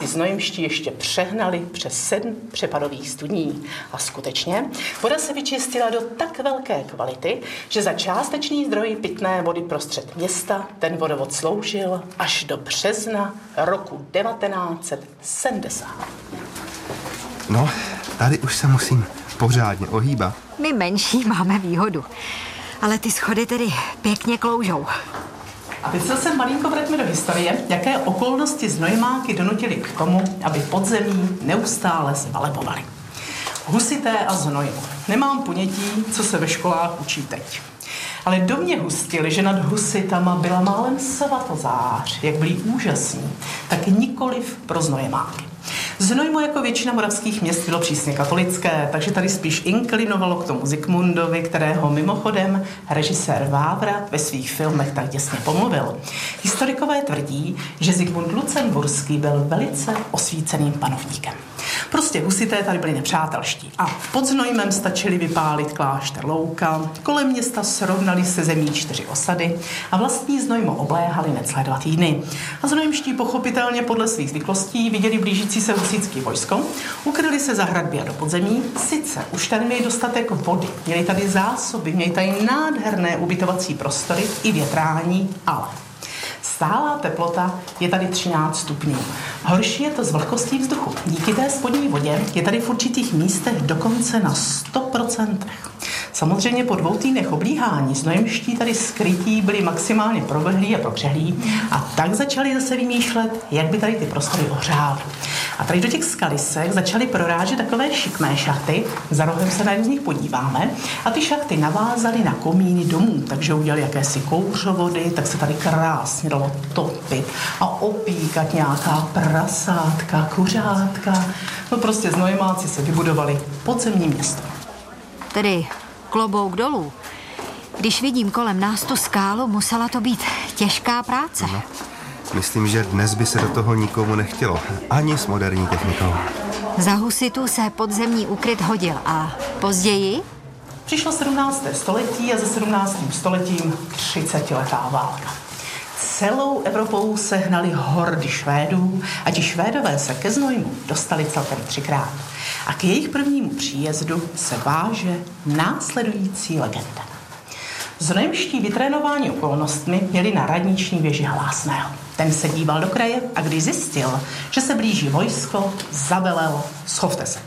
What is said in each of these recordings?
znojemští ještě přehnali přes 7 přepadových studní. A skutečně, voda se vyčistila do tak velké kvality, že za částečný zdroj pitné vody prostřed města ten vodovod sloužil až do března roku 1970. No, tady už se musím pořádně ohýbat. My menší máme výhodu, ale ty schody tedy pěkně kloužou. A teď se malinko vraťme do historie, jaké okolnosti Znojmáky donutily k tomu, aby podzemí neustále zvalebovali. Husité a Znojmo. Nemám ponětí, co se ve školách učí teď. Ale do mě hustili, že nad husitama byla málem svatozář, jak byli úžasní, tak nikoliv pro Znojmáky. Znojmo jako většina moravských měst bylo přísně katolické, takže tady spíš inklinovalo k tomu Zikmundovi, kterého mimochodem režisér Vávra ve svých filmech tak děsně pomluvil. Historikové tvrdí, že Zikmund Lucemburský byl velice osvíceným panovníkem. Prostě husité tady byli nepřátelští a pod Znojmem stačili vypálit klášter Louka, kolem města srovnali se zemí 4 osady a vlastní Znojmo obléhali necelé 2 týdny. A znojemští pochopitelně podle svých zvyklostí viděli blížící se husitský vojsko, ukryli se za hradby a do podzemí, sice už tady měli dostatek vody, měli tady zásoby, měli tady nádherné ubytovací prostory i větrání, ale stálá teplota je tady 13 stupňů. Horší je to s vlhkostí vzduchu. Díky té spodní vodě je tady v určitých místech dokonce na 100%. Samozřejmě po 2 týdnech oblíhání znojemští tady skrytí byli maximálně provlhlí a prokřehlí a tak začali zase vymýšlet, jak by tady ty prostory ohřály. A tady do těch skalisek začaly prorážet takové šikmé šachty, za rohem se na jednu z nich podíváme, a ty šachty navázaly na komíny domů, takže udělali jakési kouřovody, tak se tady krásně dalo topit a opíkat nějaká prasátka, kuřátka. No prostě Znojmáci se vybudovali podzemní město. Tedy klobouk dolů. Když vidím kolem nás tu skálu, musela to být těžká práce. No, myslím, že dnes by se do toho nikomu nechtělo. Ani s moderní technikou. Za husitů se podzemní úkryt hodil a později? Přišlo 17. století a za 17. stoletím 30letá válka. Celou Evropou se hnaly hordy Švédů a ti Švédové se ke Znojmu dostali celkem 3krát. A k jejich prvnímu příjezdu se váže následující legenda. Znojemští vytrénováni okolnostmi měli na radniční věži Hlásného. Ten se díval do kraje a když zjistil, že se blíží vojsko, zavelel: schovte se.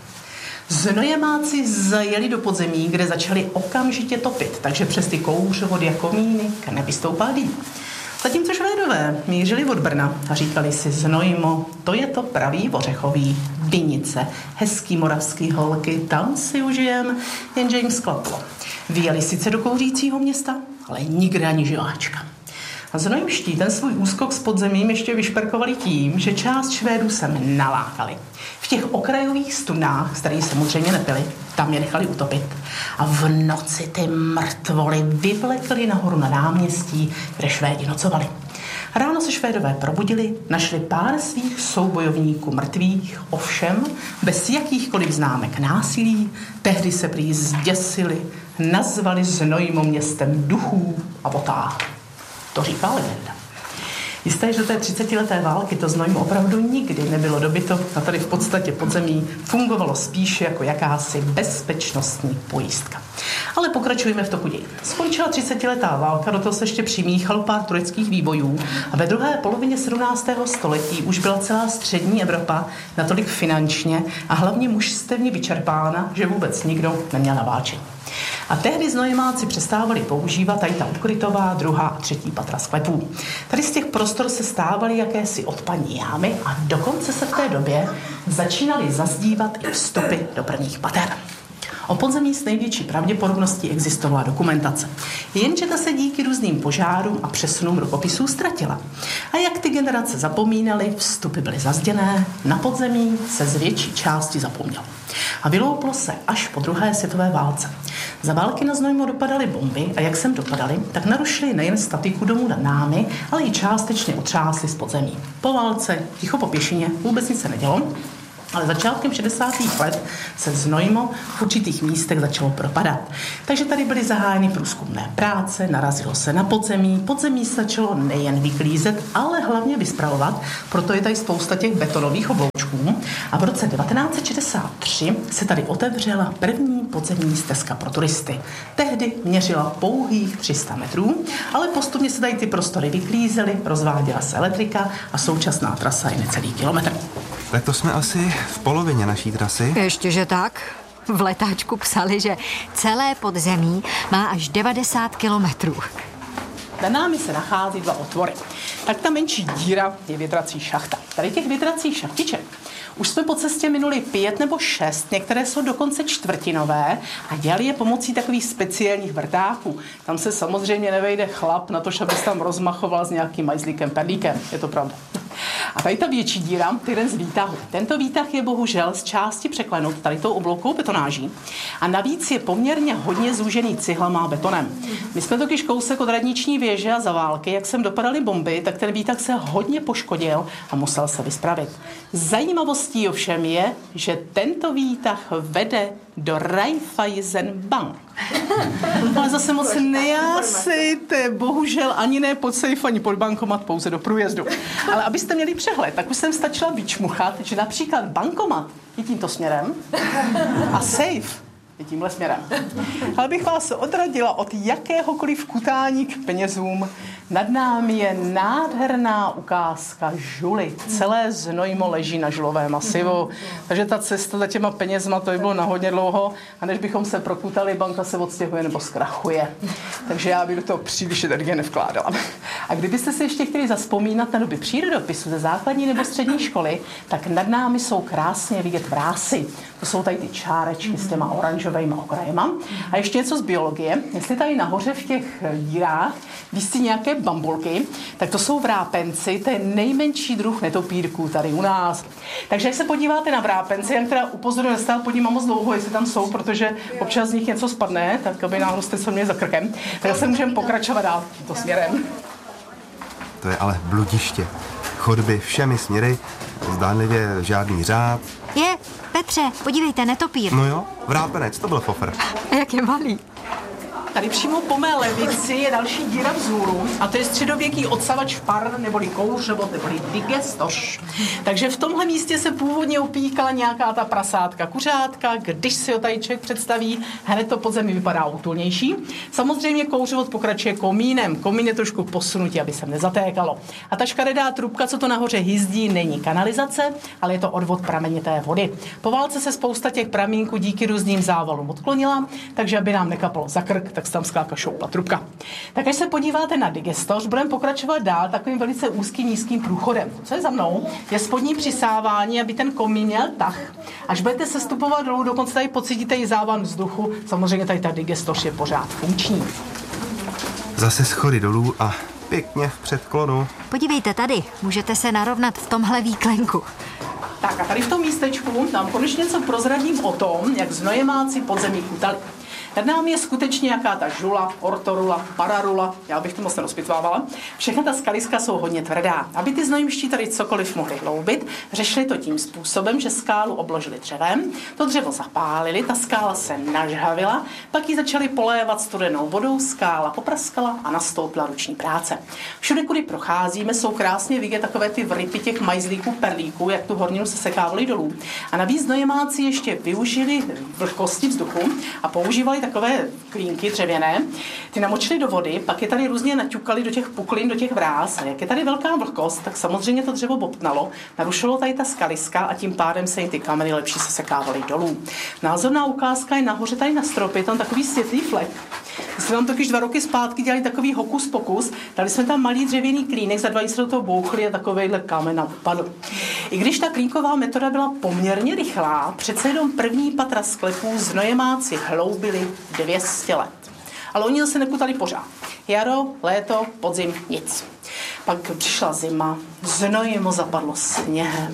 Znojmáci zajeli do podzemí, kde začali okamžitě topit, takže přes ty kouřovody a komíny nevystoupal dým. Zatímco Švédové mířili od Brna a říkali si: Znojmo, to je to pravý ořechový, Vinice, hezký moravský holky, tam si užijem, jenže jim sklaplo. Vyjeli sice do kouřícího města, ale nikde ani živáčka. A znojemští ten svůj úskok s podzemím ještě vyšperkovali tím, že část Švédů sem nalákali. V těch okrajových studnách, z kterých samozřejmě nepili, tam je nechali utopit. A v noci ty mrtvoly vyvlekli nahoru na náměstí, kde Švédi nocovali. Ráno se Švédové probudili, našli pár svých soubojovníků mrtvých, ovšem bez jakýchkoliv známek násilí. Tehdy se prý zděsili, nazvali Znojmo městem duchů a potáhli. To říká legenda. Jisté, že té 30leté války to Znojmo opravdu nikdy nebylo dobyto a tady v podstatě podzemí fungovalo spíše jako jakási bezpečnostní pojistka. Ale pokračujeme v toku dějin. Skončila 30letá válka, do toho se ještě přimíchalo pár tureckých výbojů a ve druhé polovině 17. století už byla celá střední Evropa natolik finančně a hlavně mužstevně vyčerpána, že vůbec nikdo neměl na válčení. A tehdy Znojmáci přestávali používat tady ta ukrytová 2. a 3. patra sklepů. Tady z těch prostor se stávaly jakési odpadní jámy a dokonce se v té době začínaly zazdívat i vstupy do prvních pater. O podzemí s největší pravděpodobností existovala dokumentace. Jenže ta se díky různým požárům a přesunům rukopisů ztratila. A jak ty generace zapomínaly, vstupy byly zazděné, na podzemí se z větší části zapomnělo. A vylouplo se až po 2. světové válce. Za války na Znojmo dopadaly bomby a jak sem dopadaly, tak narušily nejen statiku domů nad námi, ale i částečně otřásly z podzemí. Po válce, ticho po pěšině, vůbec nic se nedělo. Ale začátkem 60. let se Znojmo v určitých místech začalo propadat. Takže tady byly zahájeny průzkumné práce, narazilo se na podzemí. Podzemí se začalo nejen vyklízet, ale hlavně vyspravovat, proto je tady spousta těch betonových obloučků. A v roce 1963 se tady otevřela první podzemní stezka pro turisty. Tehdy měřila pouhých 300 metrů, ale postupně se tady ty prostory vyklízely, rozváděla se elektrika a současná trasa je necelý kilometr. Tak to jsme asi v polovině naší trasy. Ještě že tak? V letáčku psali, že celé podzemí má až 90 kilometrů. Na námi se nachází 2 otvory. Tak ta menší díra je větrací šachta. Tady těch větracích šachtiček už jsme po cestě minuli 5 nebo 6, některé jsou dokonce čtvrtinové a dělali je pomocí takových speciálních vrtáků. Tam se samozřejmě nevejde chlap na to, aby se tam rozmachoval s nějakým majzlíkem, perlíkem, je to pravda. A tady ta větší díra, to je jeden z výtahů. Tento výtah je bohužel z části překlenut tady tou obloukou betonáží a navíc je poměrně hodně zúžený cihlama a betonem. My jsme totiž kousek od radniční věže a za války, jak sem dopadaly bomby, tak ten výtah se hodně poškodil a musel se vyspravit. Zajímavostí ovšem je, že tento výtah vede do Raiffeisenbank. Ale zase moc nejásejte, bohužel ani ne pod safe, ani pod bankomat, pouze do průjezdu. Ale abyste měli přehled, tak už jsem stačila vyčmuchat, že například bankomat je tímto směrem a safe je tímhle směrem. Ale bych vás odradila od jakéhokoliv kutání k penězům. Nad námi je nádherná ukázka žuly. Celé Znojmo leží na žulovém masivu. Takže ta cesta za těma penězma, to by bylo na hodně dlouho. A než bychom se prokutali, banka se odstěhuje nebo zkrachuje. Takže já bych do toho příliš energie nevkládala. A kdybyste si ještě chtěli zavzpomínat na doby přírodopisu ze základní nebo střední školy, tak nad námi jsou krásně vidět vrásy. To jsou tady ty čárečky s těma oranžovými okrajema. A ještě něco z biologie. Jestli tady nahoře v těch dírách víš nějaké bambulky, tak to jsou vrápenci, to je nejmenší druh netopírků tady u nás. Takže jak se podíváte na vrápenci, jak teda upozorňuji, nestál pod nima moc dlouho, jestli tam jsou, protože občas z nich něco spadne, tak aby náhodou jste se měli za krkem, tak se můžeme pokračovat dál tímto směrem. To je ale bludiště. Chodby všemi směry, zdánlivě žádný řád. Je, Petře, podívejte, netopír. No jo, vrápenec, to byl fofr. A jak je malý. Tady přímo po mé levici je další díra vzhůru a to je středověký odsavač par neboli kouřovod neboli digestoř. Takže v tomhle místě se původně opíkala nějaká ta prasátka kuřátka, když si ho tady člověk představí, hned to podzemí vypadá útulnější. Samozřejmě kouřovod pokračuje komínem. Komín je trošku posunutý, aby se nezatékalo. A ta škaredá trubka, co to nahoře hyzdí, není kanalizace, ale je to odvod pramenité vody. Po válce se spousta těch pramínků díky různým závalům odklonila, takže aby nám nekapalo za krk, tak se tam skáka šoupla trubka. Tak až se podíváte na digestoř, budeme pokračovat dál takovým velice úzkým nízkým průchodem. Co je za mnou, je spodní přisávání, aby ten komín měl tah. Až budete sestupovat dolů, dokonce tady pocítíte i závan vzduchu, samozřejmě tady ta digestoř je pořád funkční. Zase schody dolů a pěkně v předklonu. Podívejte tady, můžete se narovnat v tomhle výklenku. Tak a tady v tom místečku nám konečně něco prozradím o tom, jak Znojmáci podzemí kutali. Nad námi je skutečně jaká ta žula, ortorula, pararula, já bych to moc nerozpitvávala. Všechna ta skaliska jsou hodně tvrdá. Aby ty znojmští tady cokoliv mohli hloubit, řešili to tím způsobem, že skálu obložili dřevem, to dřevo zapálili, ta skála se nažhavila, pak ji začali polévat studenou vodou, skála popraskala a nastoupila ruční práce. Všude, kudy procházíme, jsou krásně vidět takové ty vrypy těch majzlíků, perlíků, jak tu horninu se sekávali dolů. A navíc Znojmáci ještě využili vlhkosti vzduchu a používali takové klínky dřevěné, ty namočili do vody, pak je tady různě naťukali do těch puklin, do těch vrás. A jak je tady velká vlhkost, tak samozřejmě to dřevo bobtnalo, narušilo tady ta skaliska a tím pádem se jim ty kameny lepší se sekávaly dolů. Názorná ukázka je nahoře tady na stropě, tam takový světlý flek. My jsme tam totiž 2 roky zpátky dělali takový hokus pokus, dali jsme tam malý dřevěný klínek, za 2 se do toho bouchli a takovejhle kámen upadl. I když ta klínková metoda byla poměrně rychlá, přece jenom první patra sklepů Znojmáci hloubili 200 let. Ale oni zase nekutali pořád. Jaro, léto, podzim, nic. Pak přišla zima, Znojmo zapadlo sněhem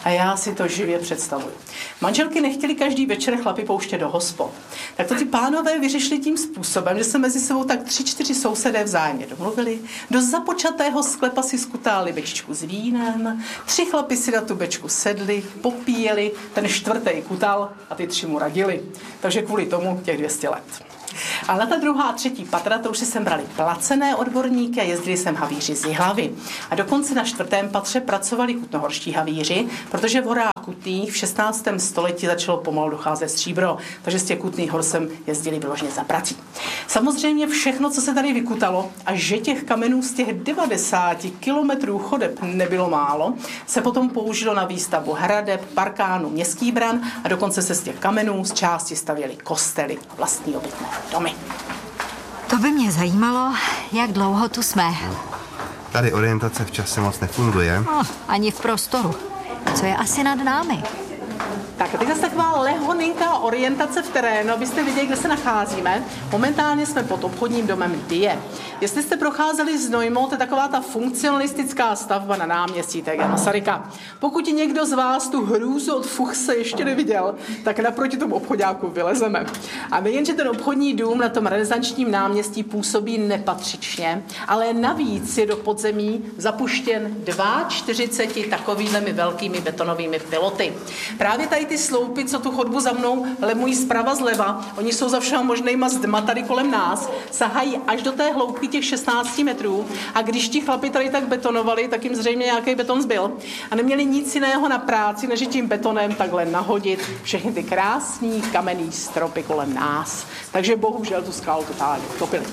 A já si to živě představuji. Manželky nechtěli každý večer chlapy pouštět do hospod. Tak to ty pánové vyřešili tím způsobem, že se mezi sebou tak 3-4 sousedé vzájemně domluvili. Do započatého sklepa si skutáli bečku s vínem, 3 chlapi si na tu bečku sedli, popíjeli, ten 4. kutal a ty 3 mu radili. Takže kvůli tomu těch 200 let. A na ta 2. a 3. patra, to už si sem brali placené odborníky a jezdili sem havíři z Jihlavy. A dokonce na 4. patře pracovali kutnohorští havíři, protože v horách Kutných v 16. století začalo pomalu docházet stříbro, takže z těch Kutných hor sem jezdili vyloženě za prací. Samozřejmě všechno, co se tady vykutalo, a že těch kamenů z těch 90 kilometrů chodeb nebylo málo, se potom použilo na výstavbu hradeb, parkánů, městských bran a dokonce se z těch kamenů z části stavěly kostely a vlastní obytné domy. To by mě zajímalo, jak dlouho tu jsme. Tady orientace v čase moc nefunguje. No, ani v prostoru. Co je asi nad námi? Tak a teď zase taková lehoninká orientace v terénu, abyste viděli, kde se nacházíme. Momentálně jsme pod obchodním domem Die. Jestli jste procházeli Znojmou, to je taková ta funkcionalistická stavba na náměstí T.G. Masaryka. Pokud někdo z vás tu hrůzu od Fuchse ještě neviděl, tak naproti tomu obchodáku vylezeme. A nejen, že ten obchodní dům na tom renesančním náměstí působí nepatřičně, ale navíc je do podzemí zapuštěn 42 takovými velkými betonovými piloty. Právě tady ty sloupy, co tu chodbu za mnou lemují zprava zleva, oni jsou za všema možnýma zdma tady kolem nás, sahají až do té hloubky těch 16 metrů a když ti chlapi tady tak betonovali, tak jim zřejmě nějaký beton zbyl a neměli nic jiného na práci, než tím betonem takhle nahodit všechny ty krásný kamenný stropy kolem nás. Takže bohužel tu skálu totálně utopili.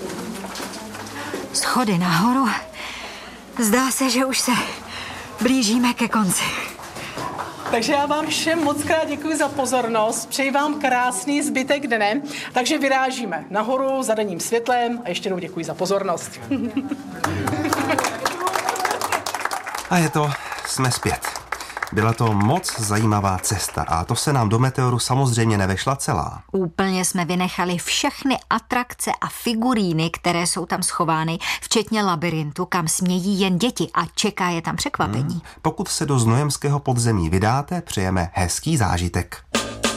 Schody nahoru. Zdá se, že už se blížíme ke konci. Takže já vám všem moc krát děkuji za pozornost, přeji vám krásný zbytek dne, takže vyrážíme nahoru za denním světlem a ještě jednou děkuji za pozornost. A je to, jsme zpět. Byla to moc zajímavá cesta a to se nám do Meteoru samozřejmě nevešla celá. Úplně jsme vynechali všechny atrakce a figuríny, které jsou tam schovány, včetně labirintu, kam smějí jen děti a čeká je tam překvapení. Pokud se do znojemského podzemí vydáte, přejeme hezký zážitek.